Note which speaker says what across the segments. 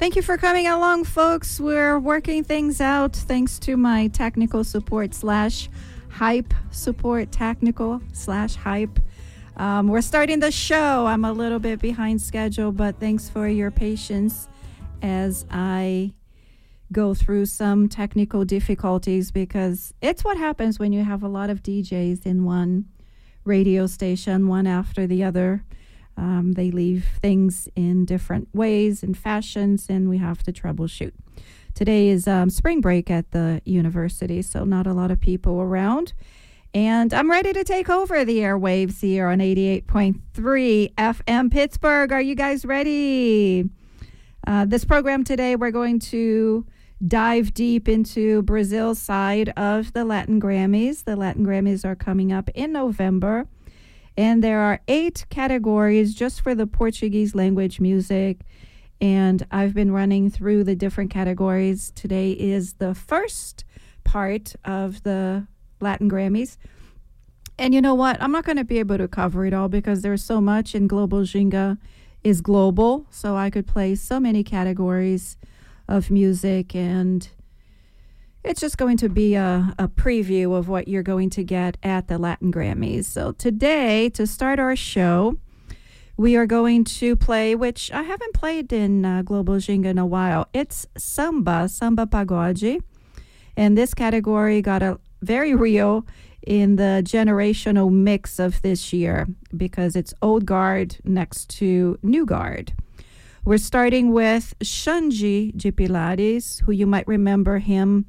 Speaker 1: Thank you for coming along, folks. We're working things out thanks to my technical support / hype support, technical / hype. We're starting the show. I'm a little bit behind schedule, but thanks for your patience as I go through some technical difficulties, because it's what happens when you have a lot of DJs in one radio station, one after the other. They leave things in different ways and fashions, and we have to troubleshoot. Today is spring break at the university, so not a lot of people around. And I'm ready to take over the airwaves here on 88.3 FM Pittsburgh. Are you guys ready? This program today, we're going to dive deep into Brazil's side of the Latin Grammys. The Latin Grammys are coming up in November. And there are 8 categories just for the Portuguese language music. And I've been running through the different categories. Today is the first part of the Latin Grammys. And you know what? I'm not going to be able to cover it all because there's so much, and Global Ginga is global. So I could play so many categories of music, and it's just going to be a preview of what you're going to get at the Latin Grammys. So today, to start our show, we are going to play, which I haven't played in Global Ginga in a while. It's samba pagode. And this category got a very real in the generational mix of this year because it's old guard next to new guard. We're starting with Xande de Pilares, who you might remember him.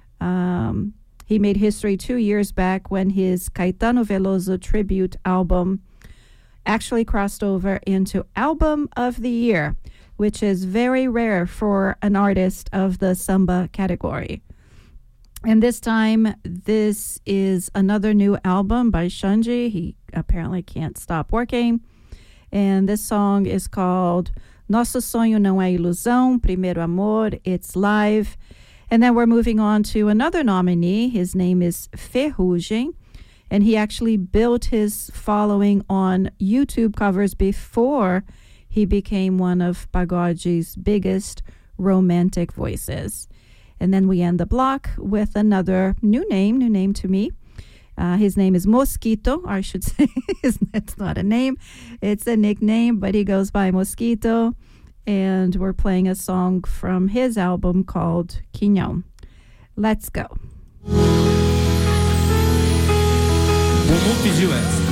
Speaker 1: He made history 2 years back when his Caetano Veloso tribute album actually crossed over into Album of the Year, which is very rare for an artist of the samba category. And this time, this is another new album by Xande. He apparently can't stop working. And this song is called Nosso Sonho Não É Ilusão, Primeiro Amor. It's live. And then we're moving on to another nominee. His name is Ferrugem, and he actually built his following on YouTube covers before he became one of Pagode's biggest romantic voices. And then we end the block with another new name to me. His name is Mosquito, or I should say, it's not a name, it's a nickname, but he goes by Mosquito. And we're playing a song from his album called Quinhão. Let's go.
Speaker 2: Bumbum pediu essa.